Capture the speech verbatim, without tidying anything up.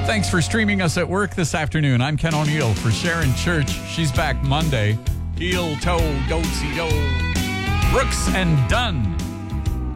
Thanks for streaming us at work this afternoon. I'm Ken O'Neill for Sharon Church. She's back Monday. Heel, toe, do-si-do. Brooks and Dunn.